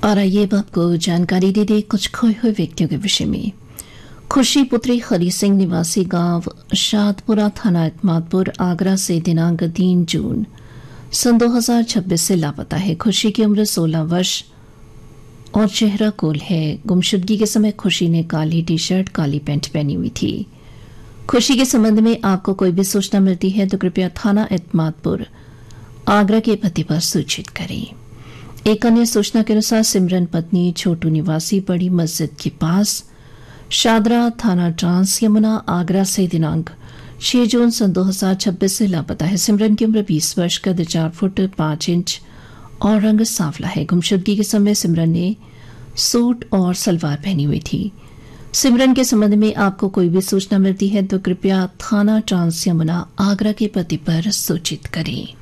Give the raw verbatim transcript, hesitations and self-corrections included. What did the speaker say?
और आइए अब आपको जानकारी दे दे कुछ खोए हुए व्यक्तियों के विषय में। खुशी पुत्री हरी सिंह निवासी गांव शादपुरा थाना इतमादपुर आगरा से दिनांक तीन जून सन दो हज़ार छब्बीस से लापता है। खुशी की उम्र सोलह वर्ष और चेहरा कोल है। गुमशुदगी के समय खुशी ने काली टी शर्ट काली पैंट पहनी हुई थी। खुशी के संबंध में आपको कोई भी सूचना मिलती है तो कृपया थाना इतमादपुर आगरा के पते पर सूचित करें। एक अन्य सूचना के अनुसार सिमरन पत्नी छोटू निवासी बड़ी मस्जिद के पास शादरा थाना ट्रांस यमुना आगरा से दिनांक छह जून सन दो हज़ार छब्बीस से लापता है। सिमरन की उम्र बीस वर्ष, कद चार फुट पांच इंच और रंग सांवला है। गुमशुदगी के समय सिमरन ने सूट और सलवार पहनी हुई थी। सिमरन के संबंध में आपको कोई भी सूचना मिलती है तो कृपया थाना ट्रांस यमुना आगरा के पते पर सूचित करें।